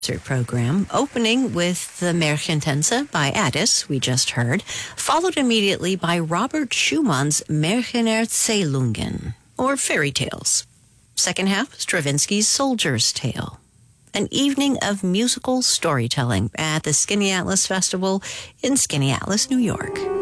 program, opening with the Märchentänze by Addis, we just heard, followed immediately by Robert Schumann's Märchenerzählungen, or fairy tales. Second half, Stravinsky's Soldier's Tale. An evening of musical storytelling at the Skinny Atlas Festival in Skinny Atlas, New York.